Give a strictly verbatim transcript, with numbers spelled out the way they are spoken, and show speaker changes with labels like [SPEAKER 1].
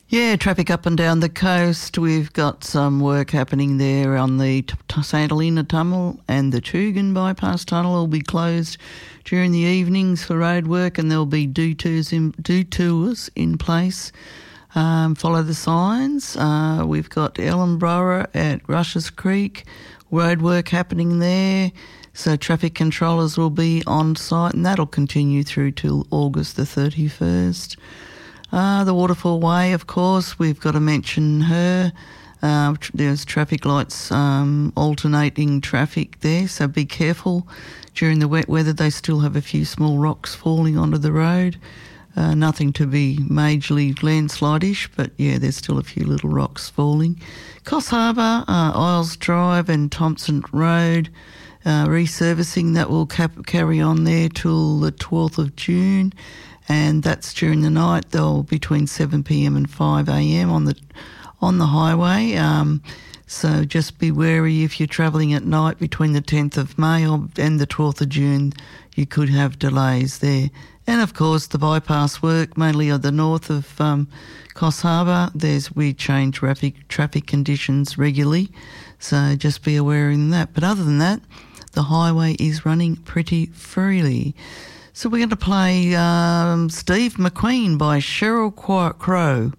[SPEAKER 1] Yeah, traffic up and down the coast. We've got some work happening there on the T- T- St Helena Tunnel, and the Tugun Bypass Tunnel will be closed during the evenings for road work, and there'll be detours in, detours in place. Um, follow the signs. Uh, we've got Ellenborough at Rushes Creek, road work happening there. So traffic controllers will be on site, and that'll continue through till August the thirty-first. Uh, the Waterfall Way, of course, we've got to mention her. Uh, tr- there's traffic lights um, alternating traffic there, so be careful. During the wet weather, they still have a few small rocks falling onto the road. Uh, nothing to be majorly landslide-ish, but yeah, there's still a few little rocks falling. Coffs Harbour, uh, Isles Drive and Thompson Road, uh, resurfacing that will cap- carry on there till the twelfth of June. And that's during the night. They'll between seven p.m. and five a.m. on the on the highway. Um, so just be wary if you're travelling at night between the tenth of May or, and the twelfth of June. You could have delays there. And of course, the bypass work, mainly on the north of um, Coffs Harbour. There's we change traffic traffic conditions regularly, so just be aware of that. But other than that, the highway is running pretty freely. So we're going to play um, Steve McQueen by Sheryl Crow.